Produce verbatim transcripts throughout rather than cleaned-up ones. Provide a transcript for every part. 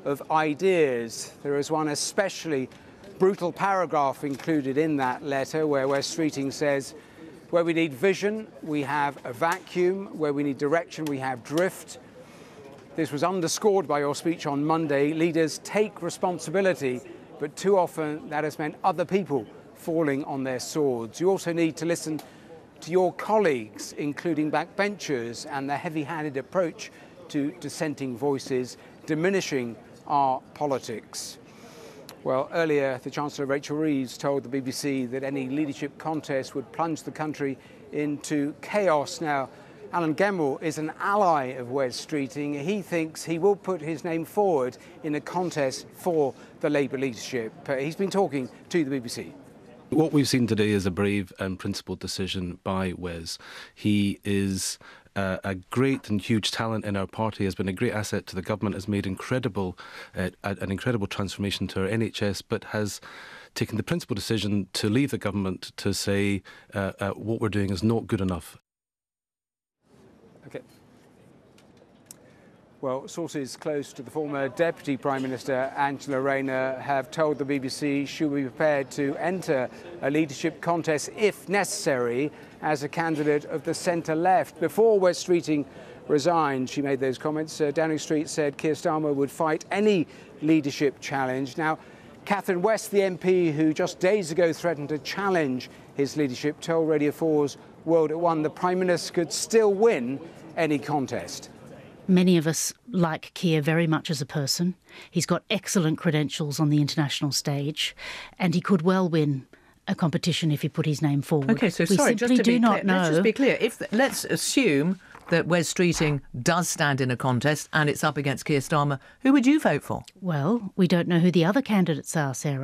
of ideas. There is one especially brutal paragraph included in that letter where Wes Streeting says, where we need vision, we have a vacuum. Where we need direction, we have drift. This was underscored by your speech on Monday. Leaders take responsibility, but too often that has meant other people falling on their swords. You also need to listen to your colleagues, including backbenchers, and the heavy-handed approach to dissenting voices, diminishing our politics. Well, earlier, the Chancellor Rachel Reeves told the B B C that any leadership contest would plunge the country into chaos. Now, Alan Gemmell is an ally of Wes Streeting. He thinks he will put his name forward in a contest for the Labour leadership. Uh, he's been talking to the B B C. What we've seen today is a brave and principled decision by Wes. He is Uh, a great and huge talent in our party, has been a great asset to the government, has made incredible, uh, an incredible transformation to our N H S, but has taken the principled decision to leave the government to say uh, uh, what we're doing is not good enough. Okay. Well, sources close to the former Deputy Prime Minister, Angela Rayner, have told the B B C she'll be prepared to enter a leadership contest, if necessary, as a candidate of the centre-left. Before Wes Streeting resigned, she made those comments. Uh, Downing Street said Keir Starmer would fight any leadership challenge. Now, Catherine West, the M P who just days ago threatened to challenge his leadership, told Radio four's World at One the Prime Minister could still win any contest. Many of us like Keir very much as a person. He's got excellent credentials on the international stage, and he could well win a competition if he put his name forward. OK, so we sorry, just to do be not clear, know. let's just be clear. If let's assume that Wes Streeting does stand in a contest and it's up against Keir Starmer, who would you vote for? Well, we don't know who the other candidates are, Sarah.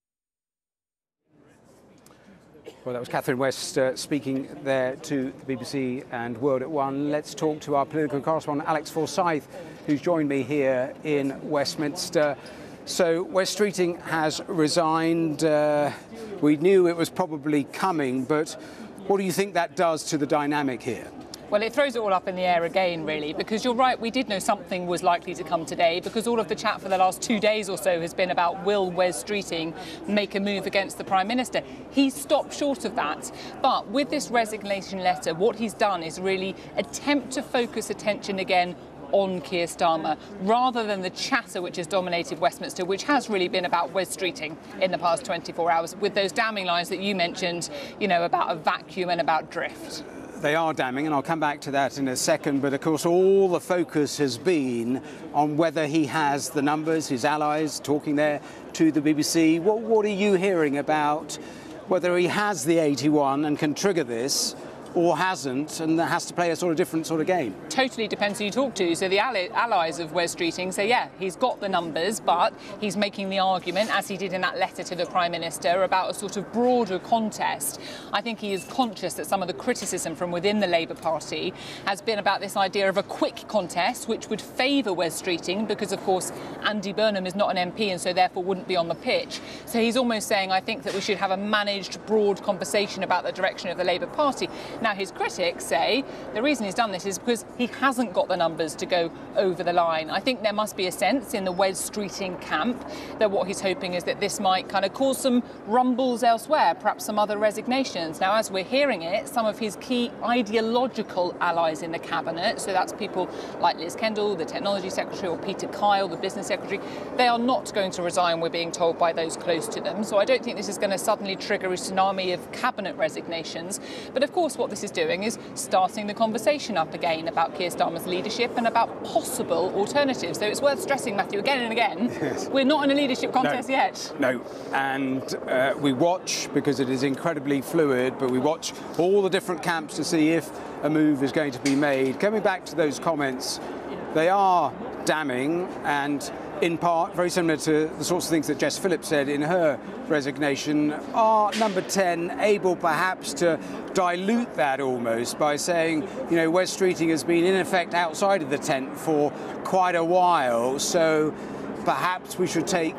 Well, that was Catherine West uh, speaking there to the B B C and World at One. Let's talk to our political correspondent, Alex Forsyth, who's joined me here in Westminster. So, Wes Streeting has resigned. Uh, we knew it was probably coming, but what do you think that does to the dynamic here? Well, it throws it all up in the air again, really, because you're right, we did know something was likely to come today, because all of the chat for the last two days or so has been about will Wes Streeting make a move against the Prime Minister. He's stopped short of that. But with this resignation letter, what he's done is really attempt to focus attention again on Keir Starmer, rather than the chatter which has dominated Westminster, which has really been about Wes Streeting in the past twenty-four hours, with those damning lines that you mentioned, you know, about a vacuum and about drift. They are damning, and I'll come back to that in a second. But of course, all the focus has been on whether he has the numbers, his allies talking there to the B B C. What, what are you hearing about whether he has the eighty-one and can trigger this, or hasn't, and that has to play a sort of different sort of game? Totally depends who you talk to. So the ally allies of Wes Streeting say, yeah, he's got the numbers, but he's making the argument, as he did in that letter to the Prime Minister, about a sort of broader contest. I think he is conscious that some of the criticism from within the Labour Party has been about this idea of a quick contest, which would favour Wes Streeting, because, of course, Andy Burnham is not an M P and so therefore wouldn't be on the pitch. So he's almost saying, I think that we should have a managed, broad conversation about the direction of the Labour Party. Now, his critics say the reason he's done this is because he hasn't got the numbers to go over the line. I think there must be a sense in the Wes Streeting camp that what he's hoping is that this might kind of cause some rumbles elsewhere, perhaps some other resignations. Now, as we're hearing it, some of his key ideological allies in the cabinet, so that's people like Liz Kendall, the Technology Secretary, or Peter Kyle, the Business Secretary, they are not going to resign, we're being told by those close to them. So I don't think this is going to suddenly trigger a tsunami of cabinet resignations. But of course, what this is doing is starting the conversation up again about Keir Starmer's leadership and about possible alternatives. So it's worth stressing, Matthew, again and again, yes, we're not in a leadership contest no, yet. No, and uh, we watch, because it is incredibly fluid, but we watch all the different camps to see if a move is going to be made. Coming back to those comments, they are damning and in part very similar to the sorts of things that Jess Phillips said in her resignation. Are number ten able perhaps to dilute that almost by saying, you know, Wes Streeting has been in effect outside of the tent for quite a while, so perhaps we should take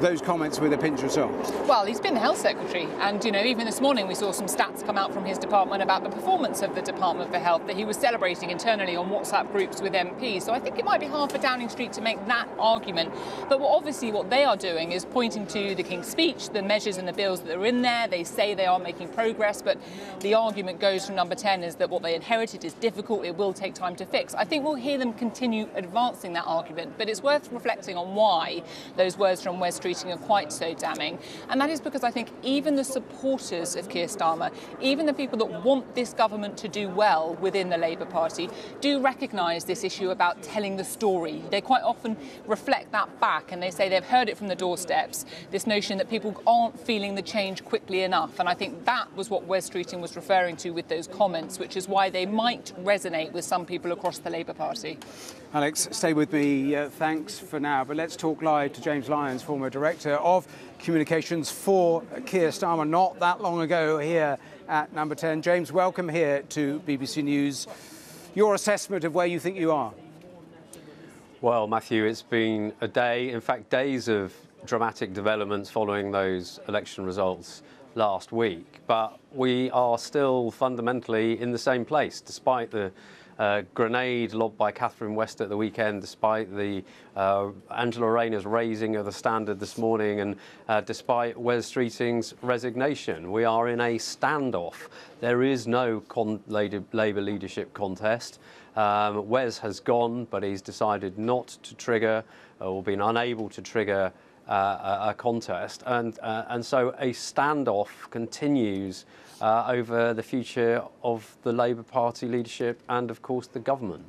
those comments with a pinch of salt? Well, he's been the health secretary, and you know, even this morning we saw some stats come out from his department about the performance of the Department for Health that he was celebrating internally on WhatsApp groups with M Ps. So I think it might be hard for Downing Street to make that argument. But what, obviously what they are doing is pointing to the King's Speech, the measures and the bills that are in there. They say they are making progress, but the argument goes from Number ten is that what they inherited is difficult, it will take time to fix. I think we'll hear them continue advancing that argument, but it's worth reflecting on why those words from Wes Streeting are quite so damning. And that is because I think even the supporters of Keir Starmer, even the people that want this government to do well within the Labour Party, do recognise this issue about telling the story. They quite often reflect that back and they say they've heard it from the doorsteps, this notion that people aren't feeling the change quickly enough. And I think that was what Wes Streeting was referring to with those comments, which is why they might resonate with some people across the Labour Party. Alex, stay with me. Uh, thanks for now. But let's talk live to James Lyons, former Director of Communications for Keir Starmer, not that long ago here at Number ten. James, welcome here to B B C News. Your assessment of where you think you are? Well, Matthew, it's been a day, in fact, days of dramatic developments following those election results last week. But we are still fundamentally in the same place, despite the uh, grenade lobbed by Catherine West at the weekend, despite the uh, Angela Rayner's raising of the standard this morning, and uh, despite Wes Streeting's resignation. We are in a standoff. There is no con- Labour leadership contest. Um, Wes has gone, but he's decided not to trigger, or been unable to trigger uh, a, a contest, and uh, and so a standoff continues uh, over the future of the Labour Party leadership and, of course, the government.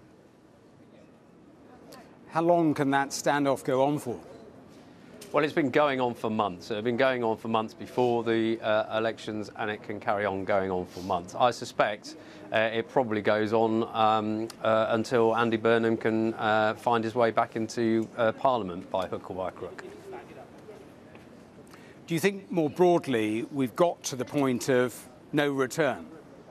How long can that standoff go on for? Well, it's been going on for months. It's been going on for months before the uh, elections, and it can carry on going on for months. I suspect uh, it probably goes on um, uh, until Andy Burnham can uh, find his way back into uh, Parliament by hook or by crook. Do you think more broadly we've got to the point of no return?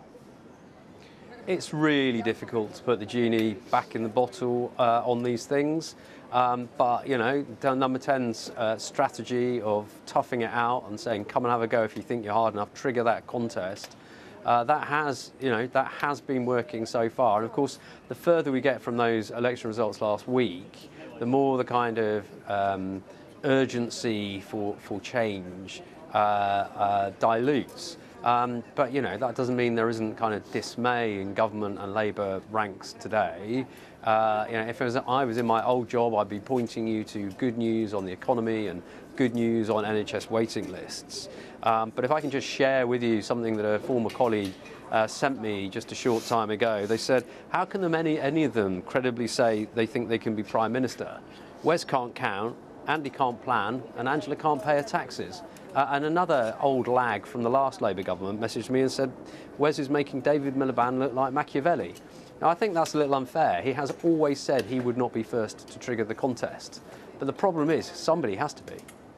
It's really difficult to put the genie back in the bottle uh, on these things. Um, but, you know, Number ten's uh, strategy of toughing it out and saying, come and have a go if you think you're hard enough, trigger that contest, uh, that has, you know, that has been working so far. And, of course, the further we get from those election results last week, the more the kind of um, urgency for, for change uh, uh, dilutes. Um, but, you know, that doesn't mean there isn't kind of dismay in government and Labour ranks today. Uh, you know, if it was, I was in my old job, I'd be pointing you to good news on the economy and good news on N H S waiting lists. Um, but if I can just share with you something that a former colleague uh, sent me just a short time ago, they said, how can them any, any of them credibly say they think they can be Prime Minister? Wes can't count, Andy can't plan, and Angela can't pay her taxes. Uh, and another old lag from the last Labour government messaged me and said, Wes is making David Miliband look like Machiavelli. Now, I think that's a little unfair. He has always said he would not be first to trigger the contest. But the problem is, somebody has to be.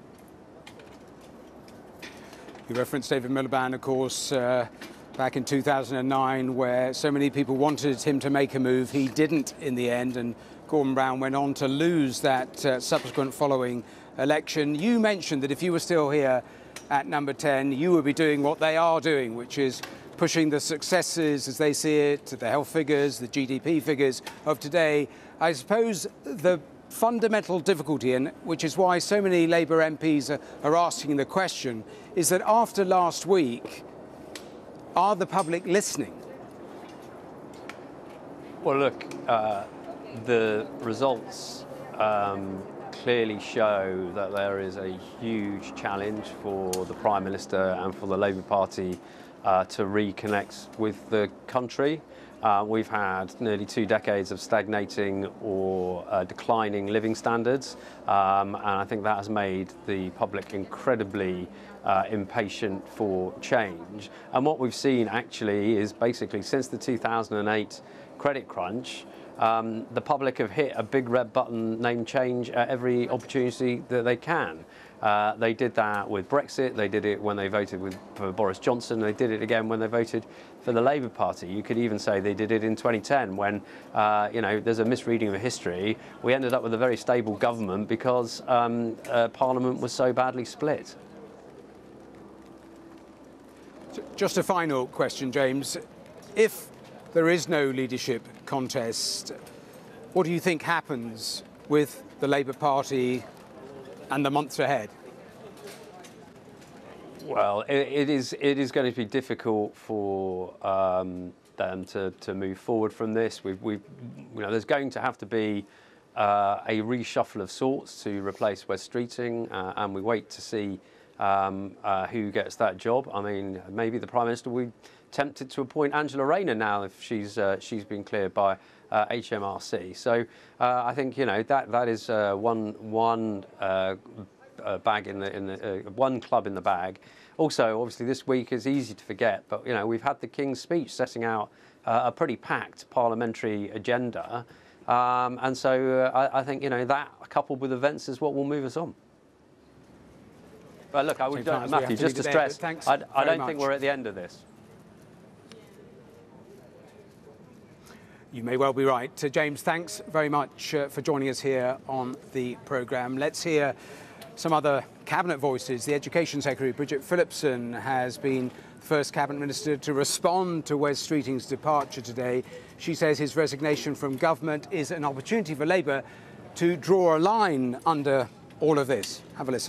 You referenced David Miliband, of course, uh, back in two thousand nine, where so many people wanted him to make a move. He didn't in the end, and Gordon Brown went on to lose that uh, subsequent following election. You mentioned that if you were still here at Number ten, you would be doing what they are doing, which is pushing the successes as they see it, the health figures, the G D P figures of today. I suppose the fundamental difficulty, and which is why so many Labour M Ps are, are asking the question, is that after last week, are the public listening? Well, look, uh, the results um, clearly show that there is a huge challenge for the Prime Minister and for the Labour Party uh, to reconnect with the country. Uh, we've had nearly two decades of stagnating or uh, declining living standards, um, and I think that has made the public incredibly uh, impatient for change. And what we've seen actually is basically since the two thousand eight credit crunch, um, the public have hit a big red button name change at every opportunity that they can. Uh, they did that with Brexit, they did it when they voted with, for Boris Johnson, they did it again when they voted for the Labour Party. You could even say they did it in twenty ten when, uh, you know, there's a misreading of history. We ended up with a very stable government because um, uh, Parliament was so badly split. Just a final question, James. If there is no leadership contest, what do you think happens with the Labour Party and the months ahead? Well, it, it is it is going to be difficult for um, them to, to move forward from this. We've, we've, you know, there's going to have to be uh, a reshuffle of sorts to replace Wes Streeting, uh, and we wait to see um, uh, who gets that job. I mean, maybe the Prime Minister will be tempted to appoint Angela Rayner now if she's uh, she's been cleared by Uh, H M R C. So uh, I think you know that that is uh, one one uh, uh, bag in the in the uh, one club in the bag. Also, obviously, this week is easy to forget, but you know we've had the King's Speech setting out uh, a pretty packed parliamentary agenda, um, and so uh, I, I think you know that coupled with events is what will move us on. But look, I would uh, Matthew just to stress, I, I don't think we're at the end of this. You may well be right. Uh, James, thanks very much uh, for joining us here on the programme. Let's hear some other Cabinet voices. The Education Secretary, Bridget Phillipson, has been the first Cabinet Minister to respond to Wes Streeting's departure today. She says his resignation from government is an opportunity for Labour to draw a line under all of this. Have a listen.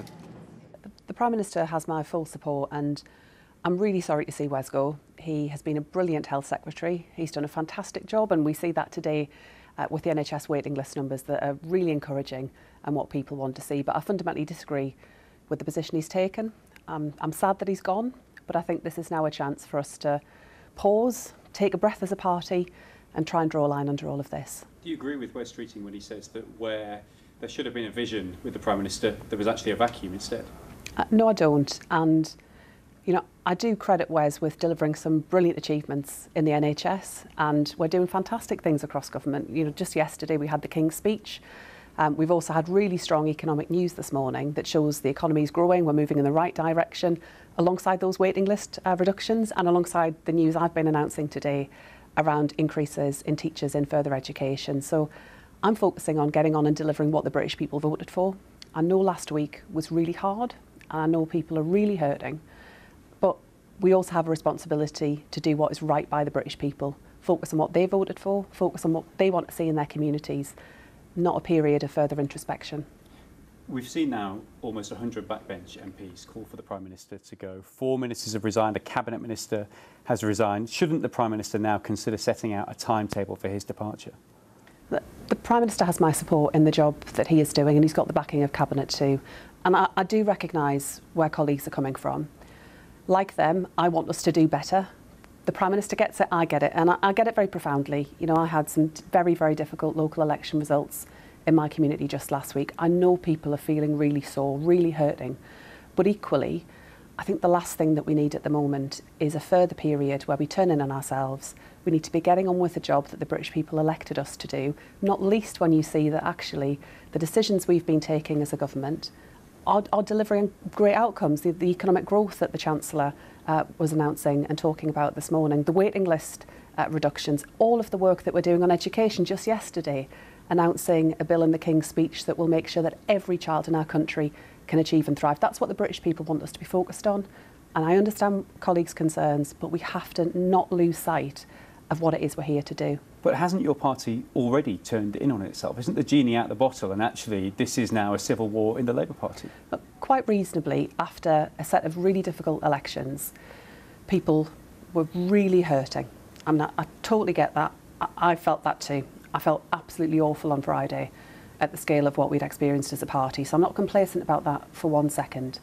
The Prime Minister has my full support, and I'm really sorry to see Wes go. He has been a brilliant Health Secretary. He's done a fantastic job, and we see that today uh, with the N H S waiting list numbers that are really encouraging and what people want to see. But I fundamentally disagree with the position he's taken. Um, I'm sad that he's gone, but I think this is now a chance for us to pause, take a breath as a party, and try and draw a line under all of this. Do you agree with Wes Streeting when he says that where there should have been a vision with the Prime Minister, there was actually a vacuum instead? Uh, no, I don't. And you know, I do credit Wes with delivering some brilliant achievements in the N H S, and we're doing fantastic things across government. You know, just yesterday we had the King's Speech. Um, we've also had really strong economic news this morning that shows the economy is growing, we're moving in the right direction, alongside those waiting list uh, reductions and alongside the news I've been announcing today around increases in teachers in further education. So I'm focusing on getting on and delivering what the British people voted for. I know last week was really hard, and I know people are really hurting. But we also have a responsibility to do what is right by the British people, focus on what they voted for, focus on what they want to see in their communities, not a period of further introspection. We've seen now almost one hundred backbench M Ps call for the Prime Minister to go. Four ministers have resigned, a Cabinet Minister has resigned. Shouldn't the Prime Minister now consider setting out a timetable for his departure? The, the Prime Minister has my support in the job that he is doing, and he's got the backing of Cabinet too. And I, I do recognise where colleagues are coming from. Like them, I want us to do better. The Prime Minister gets it, I get it, and I, I get it very profoundly. You know, I had some very, very difficult local election results in my community just last week. I know people are feeling really sore, really hurting. But equally, I think the last thing that we need at the moment is a further period where we turn in on ourselves. We need to be getting on with the job that the British people elected us to do, not least when you see that actually the decisions we've been taking as a government Are, are delivering great outcomes. The, the economic growth that the Chancellor uh, was announcing and talking about this morning, the waiting list uh, reductions, all of the work that we're doing on education just yesterday, announcing a bill in the King's Speech that will make sure that every child in our country can achieve and thrive. That's what the British people want us to be focused on. And I understand colleagues' concerns, but we have to not lose sight of what it is we're here to do. But hasn't your party already turned in on itself? Isn't the genie out the bottle, and actually this is now a civil war in the Labour Party? But quite reasonably, after a set of really difficult elections, people were really hurting. I mean, I, I totally get that. I, I felt that too. I felt absolutely awful on Friday at the scale of what we'd experienced as a party, so I'm not complacent about that for one second.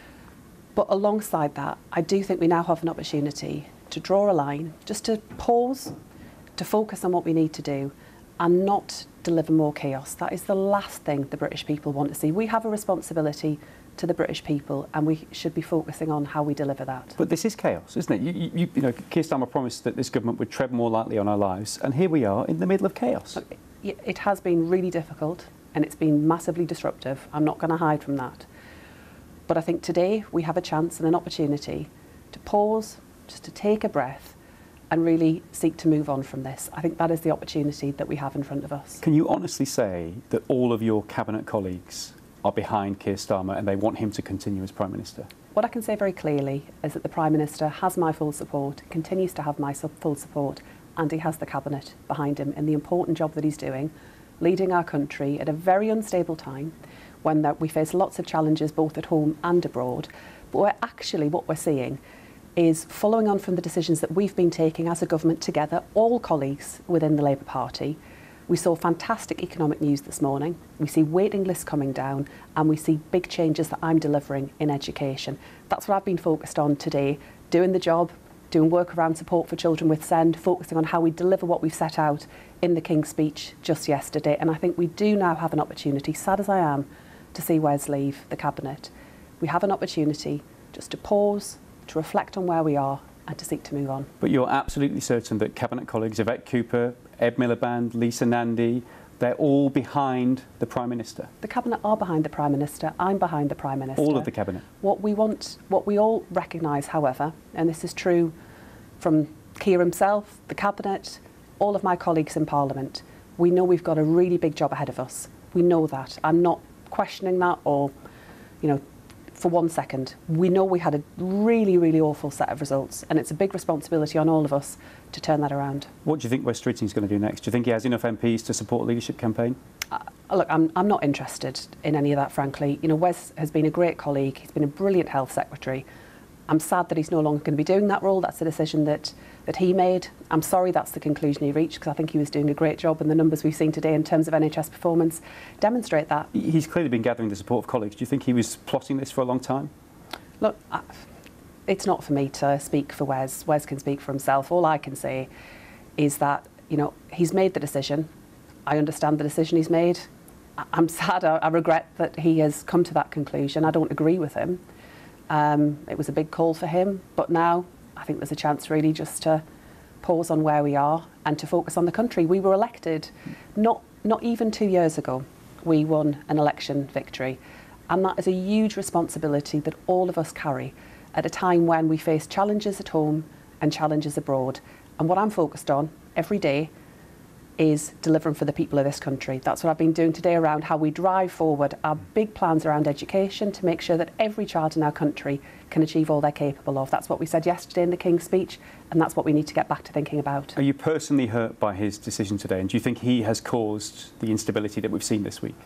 But alongside that, I do think we now have an opportunity to draw a line, just to pause, to focus on what we need to do, and not deliver more chaos. That is the last thing the British people want to see. We have a responsibility to the British people, and we should be focusing on how we deliver that. But this is chaos, isn't it? You, you, you know, Keir Starmer promised that this government would tread more lightly on our lives, and here we are in the middle of chaos. It has been really difficult, and it's been massively disruptive. I'm not going to hide from that. But I think today we have a chance and an opportunity to pause, just to take a breath, and really seek to move on from this. I think that is the opportunity that we have in front of us. Can you honestly say that all of your cabinet colleagues are behind Keir Starmer and they want him to continue as Prime Minister? What I can say very clearly is that the Prime Minister has my full support, continues to have my full support, and he has the Cabinet behind him in the important job that he's doing, leading our country at a very unstable time when that we face lots of challenges both at home and abroad. But we're actually, what we're seeing is following on from the decisions that we've been taking as a government together, all colleagues within the Labour Party. We saw fantastic economic news this morning. We see waiting lists coming down, and we see big changes that I'm delivering in education. That's what I've been focused on today, doing the job, doing work around support for children with SEND, focusing on how we deliver what we've set out in the King's Speech just yesterday. And I think we do now have an opportunity, sad as I am, to see Wes leave the Cabinet. We have an opportunity just to pause, to reflect on where we are, and to seek to move on. But you're absolutely certain that Cabinet colleagues, Yvette Cooper, Ed Miliband, Lisa Nandy, they're all behind the Prime Minister? The Cabinet are behind the Prime Minister. I'm behind the Prime Minister. All of the Cabinet? What we want, what we all recognise, however, and this is true from Keir himself, the Cabinet, all of my colleagues in Parliament, we know we've got a really big job ahead of us. We know that. I'm not questioning that or, you know, for one second. We know we had a really, really awful set of results, and it's a big responsibility on all of us to turn that around. What do you think Wes Streeting's going to do next? Do you think he has enough M Ps to support a leadership campaign? Uh, look, I'm, I'm not interested in any of that, frankly. You know, Wes has been a great colleague. He's been a brilliant health secretary. I'm sad that he's no longer going to be doing that role. That's a decision that, that he made. I'm sorry that's the conclusion he reached, because I think he was doing a great job, and the numbers we've seen today in terms of N H S performance demonstrate that. He's clearly been gathering the support of colleagues. Do you think he was plotting this for a long time? Look, I, it's not for me to speak for Wes. Wes can speak for himself. All I can say is that, you know, he's made the decision. I understand the decision he's made. I, I'm sad, I, I regret that he has come to that conclusion. I don't agree with him. Um, it was a big call for him, but now I think there's a chance really just to pause on where we are and to focus on the country. We were elected not, not even two years ago. We won an election victory, and that is a huge responsibility that all of us carry at a time when we face challenges at home and challenges abroad. And what I'm focused on every day is delivering for the people of this country. That's what I've been doing today around how we drive forward our big plans around education to make sure that every child in our country can achieve all they're capable of. That's what we said yesterday in the King's Speech, and that's what we need to get back to thinking about. Are you personally hurt by his decision today, and do you think he has caused the instability that we've seen this week?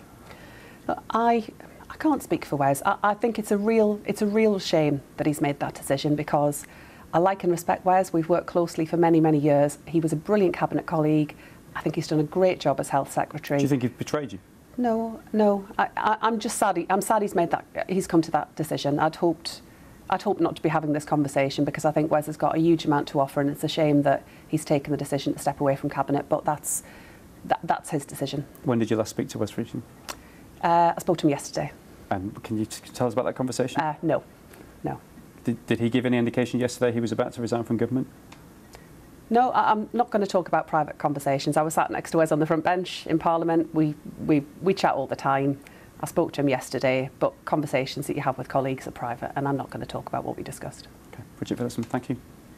I, I can't speak for Wes. I, I think it's a real, it's a real shame that he's made that decision, because I like and respect Wes. We've worked closely for many, many years. He was a brilliant Cabinet colleague. I think he's done a great job as Health Secretary. Do you think he's betrayed you? No, no. I, I, I'm just sad. He, I'm sad he's made that. He's come to that decision. I'd hoped, I'd hoped not to be having this conversation, because I think Wes has got a huge amount to offer, and it's a shame that he's taken the decision to step away from Cabinet. But that's, that, that's his decision. When did you last speak to Wes Streeting? Uh, I spoke to him yesterday. And can you t tell us about that conversation? Uh, no, no. Did, did he give any indication yesterday he was about to resign from government? No, I'm not going to talk about private conversations. I was sat next to Wes on the front bench in Parliament. We, we, we chat all the time. I spoke to him yesterday, but conversations that you have with colleagues are private, and I'm not going to talk about what we discussed. Okay. Bridget Phillipson, thank you.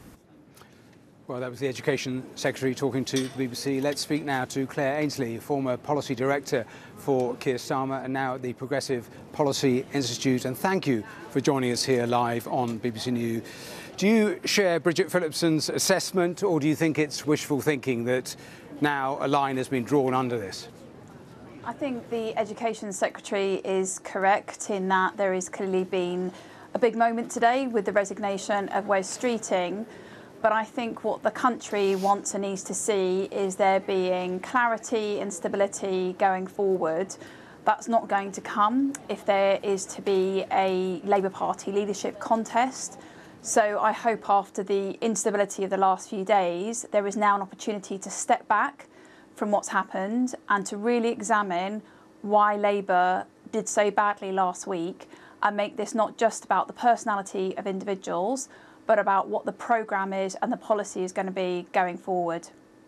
Well, that was the Education Secretary talking to the B B C. Let's speak now to Claire Ainsley, former Policy Director for Keir Starmer and now at the Progressive Policy Institute. And thank you for joining us here live on B B C News. Do you share Bridget Phillipson's assessment, or do you think it's wishful thinking that now a line has been drawn under this? I think the Education Secretary is correct in that there has clearly been a big moment today with the resignation of Wes Streeting. But I think what the country wants and needs to see is there being clarity and stability going forward. That's not going to come if there is to be a Labour Party leadership contest. So I hope after the instability of the last few days, there is now an opportunity to step back from what's happened and to really examine why Labour did so badly last week and make this not just about the personality of individuals, but about what the programme is and the policy is going to be going forward.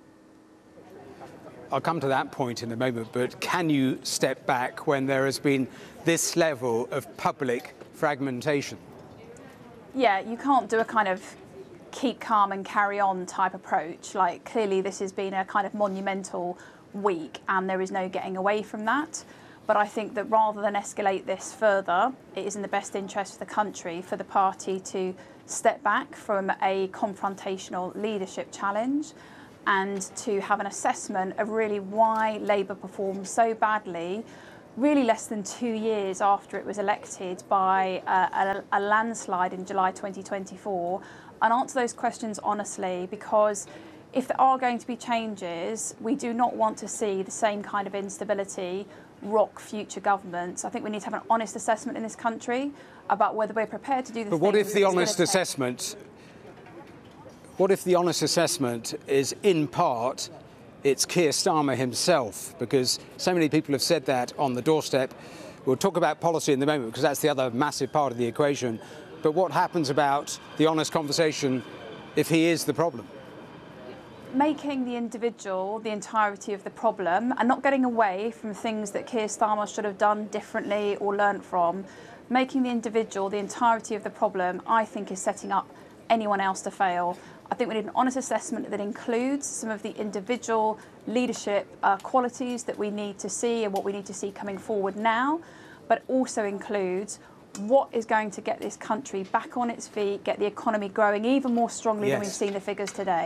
I'll come to that point in a moment, but can you step back when there has been this level of public fragmentation? Yeah, you can't do a kind of keep calm and carry on type approach. Like, clearly this has been a kind of monumental week and there is no getting away from that. But I think that rather than escalate this further, it is in the best interest of the country for the party to step back from a confrontational leadership challenge and to have an assessment of really why Labour performed so badly, really less than two years after it was elected by a, a, a landslide in July twenty twenty-four, and answer those questions honestly, because if there are going to be changes, we do not want to see the same kind of instability rock future governments. I think we need to have an honest assessment in this country about whether we're prepared to do the But what things if the that it's honest gonna take. assessment, what if the honest assessment is in part it's Keir Starmer himself? Because so many people have said that on the doorstep. We'll talk about policy in the moment because that's the other massive part of the equation. But what happens about the honest conversation if he is the problem? Making the individual the entirety of the problem and not getting away from things that Keir Starmer should have done differently or learnt from, making the individual the entirety of the problem, I think is setting up anyone else to fail. I think we need an honest assessment that includes some of the individual leadership uh, qualities that we need to see and what we need to see coming forward now, but also includes what is going to get this country back on its feet, get the economy growing even more strongly Yes. than we've seen the figures today.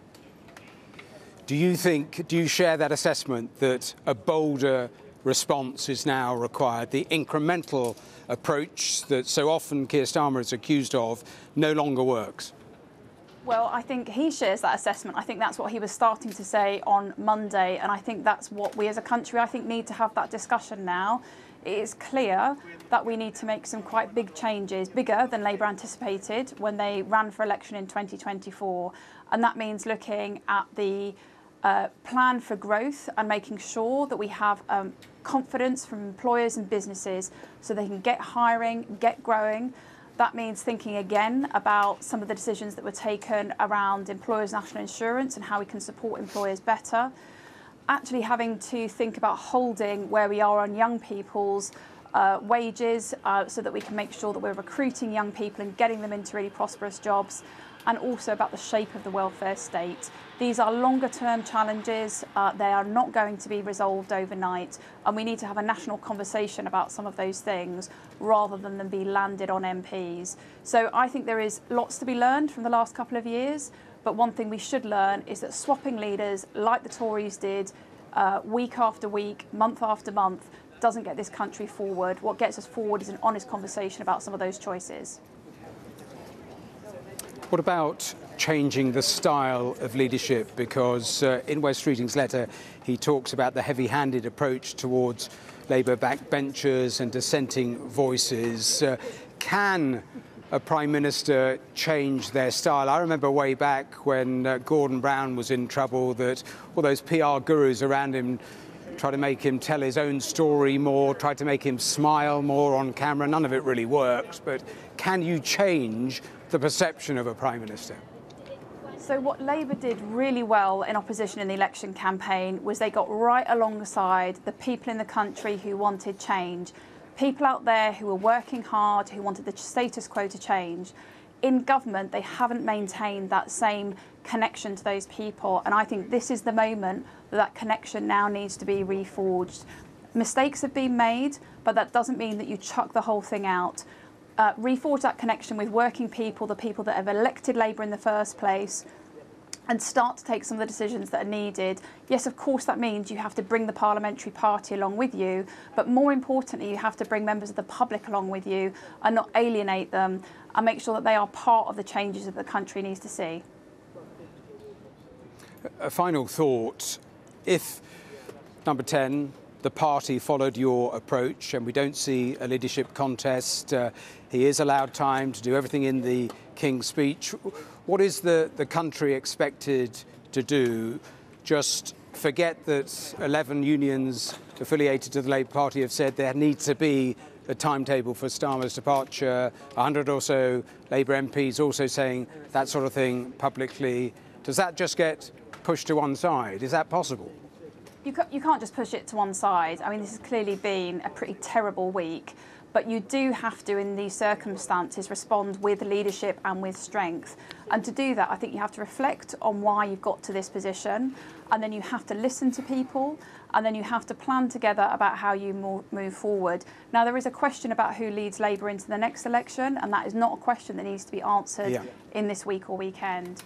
Do you think, do you share that assessment that a bolder response is now required? The incremental approach that so often Keir Starmer is accused of no longer works? Well, I think he shares that assessment. I think that's what he was starting to say on Monday, and I think that's what we as a country, I think, need to have that discussion now. It is clear that we need to make some quite big changes, bigger than Labour anticipated when they ran for election in twenty twenty-four, and that means looking at the uh, plan for growth and making sure that we have um, confidence from employers and businesses so they can get hiring, get growing. That means thinking again about some of the decisions that were taken around employers' national insurance and how we can support employers better. Actually having to think about holding where we are on young people's uh, wages uh, so that we can make sure that we're recruiting young people and getting them into really prosperous jobs, and also about the shape of the welfare state. These are longer term challenges. Uh, they are not going to be resolved overnight, and we need to have a national conversation about some of those things rather than them be landed on M Ps. So I think there is lots to be learned from the last couple of years, but one thing we should learn is that swapping leaders like the Tories did uh, week after week, month after month, doesn't get this country forward. What gets us forward is an honest conversation about some of those choices. What about changing the style of leadership? Because uh, in Wes Streeting's letter, he talks about the heavy-handed approach towards Labour backbenchers and dissenting voices. Uh, can a Prime Minister change their style? I remember way back when uh, Gordon Brown was in trouble that all those P R gurus around him tried to make him tell his own story more, tried to make him smile more on camera. None of it really works. But can you change the perception of a Prime Minister? So what Labour did really well in opposition in the election campaign was they got right alongside the people in the country who wanted change. People out there who were working hard, who wanted the status quo to change. In government, they haven't maintained that same connection to those people, and I think this is the moment that that connection now needs to be reforged. Mistakes have been made, but that doesn't mean that you chuck the whole thing out. Uh, reforge that connection with working people, the people that have elected Labour in the first place, and start to take some of the decisions that are needed. Yes, of course, that means you have to bring the parliamentary party along with you, but more importantly, you have to bring members of the public along with you and not alienate them, and make sure that they are part of the changes that the country needs to see. A final thought. If, number ten, the party followed your approach and we don't see a leadership contest, uh, he is allowed time to do everything in the King's Speech, what is the, the country expected to do? Just forget that eleven unions affiliated to the Labour Party have said there needs to be a timetable for Starmer's departure. A hundred or so Labour M Ps also saying that sort of thing publicly. Does that just get pushed to one side? Is that possible? You, ca- you can't just push it to one side. I mean, this has clearly been a pretty terrible week, but you do have to, in these circumstances, respond with leadership and with strength. And to do that, I think you have to reflect on why you've got to this position, and then you have to listen to people, and then you have to plan together about how you mo- move forward. Now, there is a question about who leads Labour into the next election, and that is not a question that needs to be answered Yeah. in this week or weekend.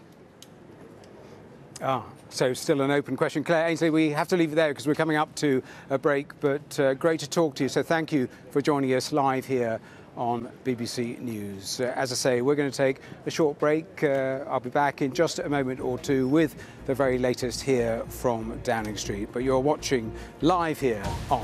Ah, so still an open question. Claire Ainsley, we have to leave it there because we're coming up to a break, but uh, great to talk to you. So thank you for joining us live here on B B C News. Uh, as I say, we're going to take a short break. Uh, I'll be back in just a moment or two with the very latest here from Downing Street. But you're watching live here on